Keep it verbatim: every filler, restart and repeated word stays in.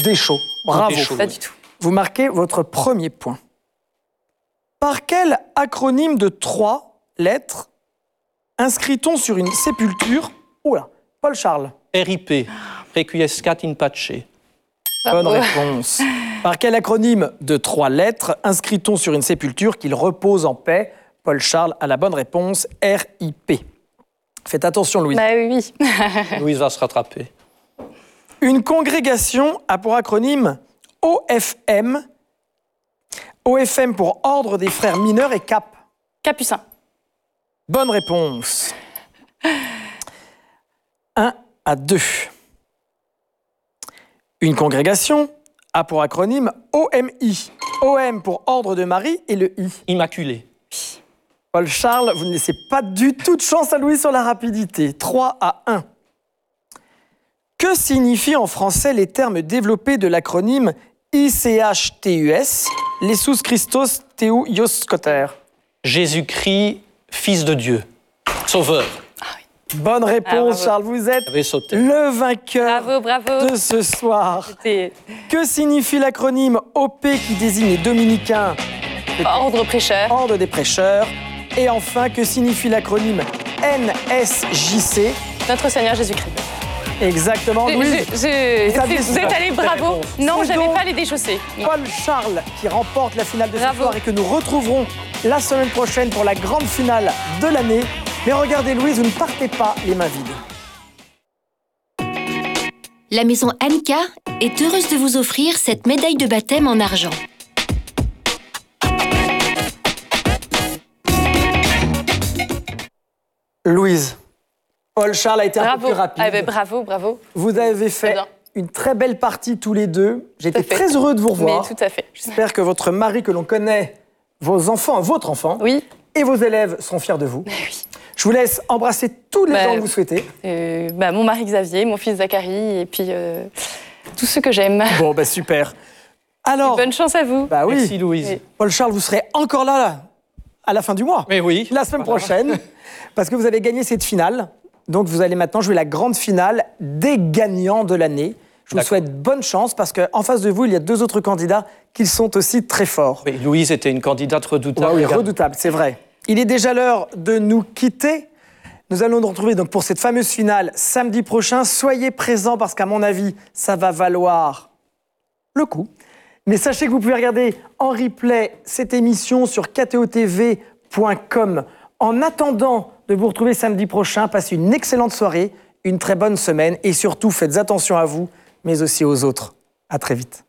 Deschaux. Bravo. Deschaux, Pas oui. du tout. Vous marquez votre premier point. Par quel acronyme de trois lettres inscrit-on sur une sépulture? Oula, Paul Charles. R I P, Requiescat in pace. Bonne réponse. Par quel acronyme de trois lettres inscrit-on sur une sépulture qu'il repose en paix? Paul Charles a la bonne réponse, R I P. Faites attention, Louise. Bah oui, oui. Louise va se rattraper. Une congrégation a pour acronyme O F M. O F M pour Ordre des Frères Mineurs et Cap. Capucin. Bonne réponse. un à deux. Une congrégation a pour acronyme O M I. O M pour Ordre de Marie et le I. Immaculé. Paul Charles, vous ne laissez pas du tout de chance à Louis sur la rapidité. trois à un. Que signifient en français les termes développés de l'acronyme I C H T U S, Jesus Christos Theou Ios Koter? Jésus-Christ, Fils de Dieu, Sauveur. Bonne réponse, Ah, Charles. Vous êtes J'avais sauté. le vainqueur Bravo, bravo. de ce soir. C'était Que signifie l'acronyme O P qui désigne les dominicains, ordre prêcheur. Ordre des prêcheurs? Et enfin, que signifie l'acronyme N S J C? Notre Seigneur Jésus-Christ. Exactement, Je- Louise. je- je- Ça vous décide. êtes allé, bravo. Non, C'est j'avais donc pas les déchaussés. Paul Charles qui remporte la finale de ce Bravo. soir et que nous retrouverons la semaine prochaine pour la grande finale de l'année. Mais regardez, Louise, vous ne partez pas les mains vides. La maison Annika est heureuse de vous offrir cette médaille de baptême en argent. Louise, Paul Charles a été un peu Bravo. plus rapide. Ah, ben, bravo, bravo. Vous avez fait bien. une très belle partie tous les deux. J'étais Tout à fait. très heureux de vous revoir. Mais tout à fait. J'espère que votre mari, que l'on connaît, vos enfants, votre enfant, Oui. et vos élèves seront fiers de vous. Oui. Je vous laisse embrasser tous les Bah, gens que vous souhaitez. Euh, bah, mon mari Xavier, mon fils Zachary, et puis euh, tous ceux que j'aime. Bon, bah super. Alors, Bonne chance à vous. bah oui, Merci Louise. Oui. Paul Charles, vous serez encore là, là à la fin du mois. Mais oui. La semaine prochaine, parce que vous avez gagné cette finale. Donc, vous allez maintenant jouer la grande finale des gagnants de l'année. Je vous D'accord. souhaite bonne chance, parce qu'en face de vous, il y a deux autres candidats qui sont aussi très forts. Oui, Louise était une candidate redoutable. Ah oui, également. redoutable, c'est vrai. Il est déjà l'heure de nous quitter. Nous allons nous retrouver donc pour cette fameuse finale samedi prochain. Soyez présents parce qu'à mon avis, ça va valoir le coup. Mais sachez que vous pouvez regarder en replay cette émission sur k t o t v point com. En attendant de vous retrouver samedi prochain, passez une excellente soirée, une très bonne semaine et surtout faites attention à vous, mais aussi aux autres. À très vite.